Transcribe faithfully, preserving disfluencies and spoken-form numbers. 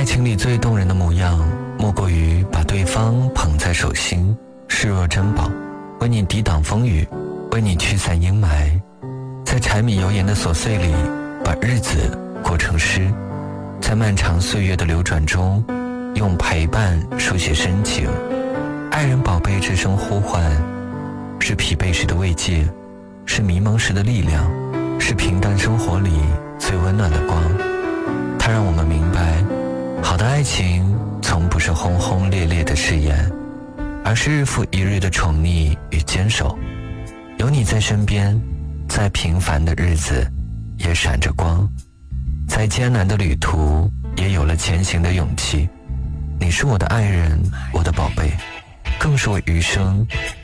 爱情里最动人的模样，莫过于把对方捧在手心，视若珍宝，为你抵挡风雨，为你驱散阴霾，在柴米油盐的琐碎里，把日子过成诗，在漫长岁月的流转中，用陪伴书写深情。爱人宝贝这声呼唤，是疲惫时的慰藉，是迷茫时的力量，是平淡生活里最温暖的光。它让我们明白，好的爱情从不是轰轰烈烈的誓言，而是日复一日的宠溺与坚守。有你在身边，再平凡的日子也闪着光，再艰难的旅途也有了前行的勇气。你是我的爱人，我的宝贝，更是我余生